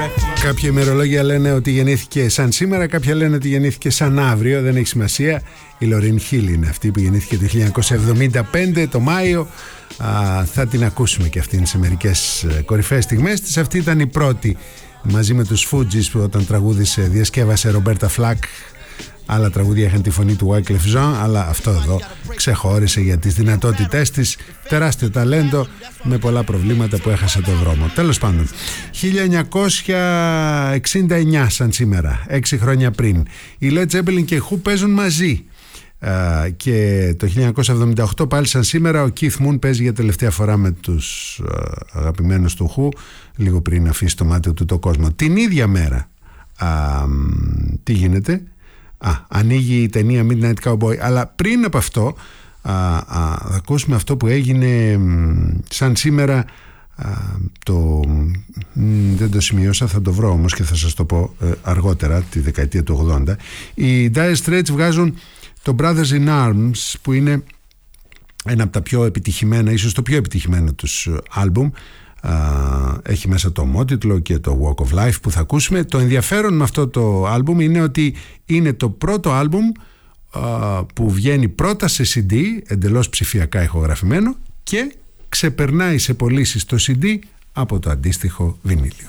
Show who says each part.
Speaker 1: Κάποια ημερολόγια λένε ότι γεννήθηκε σαν σήμερα, κάποια λένε ότι γεννήθηκε σαν αύριο, δεν έχει σημασία. Η Λορέιν Χιλ είναι αυτή που γεννήθηκε το 1975 το Μάιο. Θα την ακούσουμε και αυτήν σε μερικές κορυφαίες στιγμές της. Αυτή ήταν η πρώτη μαζί με τους Fugees που όταν τραγούδισε, διασκεύασε Ρομπέρτα Φλακ. Άλλα τραγούδια είχαν τη φωνή του Wyclef Jean, αλλά αυτό εδώ ξεχώρισε για τις δυνατότητές της. Τεράστιο ταλέντο με πολλά προβλήματα που έχασε το δρόμο. Τέλος πάντων, 1969 σαν σήμερα, 6 χρόνια πριν, οι Led Zeppelin και οι Who παίζουν μαζί. Και το 1978 πάλι σαν σήμερα ο Keith Moon παίζει για τελευταία φορά με τους αγαπημένους του Who, λίγο πριν αφήσει το μάτι του το κόσμο. Την ίδια μέρα τι γίνεται? Ανοίγει η ταινία Midnight Cowboy. Αλλά πριν από αυτό θα ακούσουμε αυτό που έγινε σαν σήμερα. Δεν το σημειώσα, θα το βρω όμως και θα σας το πω αργότερα, τη δεκαετία του 80. Οι Dire Straits βγάζουν το Brothers in Arms, που είναι ένα από τα πιο επιτυχημένα, ίσως το πιο επιτυχημένο τους άλμπουμ. Έχει μέσα το ομότιτλο και το Walk of Life που θα ακούσουμε. Το ενδιαφέρον με αυτό το άλμπουμ είναι ότι είναι το πρώτο άλμπουμ που βγαίνει πρώτα σε CD, εντελώς ψηφιακά ηχογραφημένο, και ξεπερνάει σε πωλήσεις το CD από το αντίστοιχο βινίλιο.